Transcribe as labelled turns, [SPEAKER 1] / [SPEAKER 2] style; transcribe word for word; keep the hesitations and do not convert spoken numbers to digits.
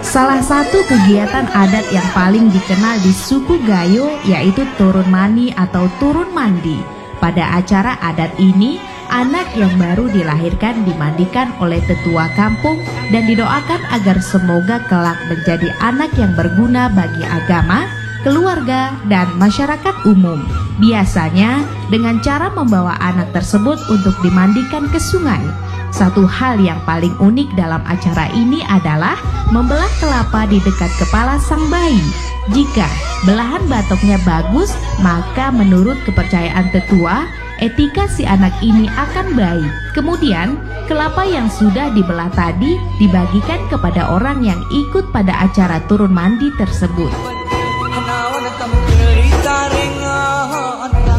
[SPEAKER 1] Salah satu kegiatan adat yang paling dikenal di suku Gayo yaitu turun mani atau turun mandi. Pada acara adat ini, anak yang baru dilahirkan dimandikan oleh tetua kampung dan didoakan agar semoga kelak menjadi anak yang berguna bagi agama, keluarga, dan masyarakat umum. Biasanya dengan cara membawa anak tersebut untuk dimandikan ke sungai. Satu hal yang paling unik dalam acara ini adalah membelah kelapa di dekat kepala sang bayi. Jika belahan batoknya bagus, maka menurut kepercayaan tetua, etika si anak ini akan baik. Kemudian, kelapa yang sudah dibelah tadi dibagikan kepada orang yang ikut pada acara turun mandi tersebut.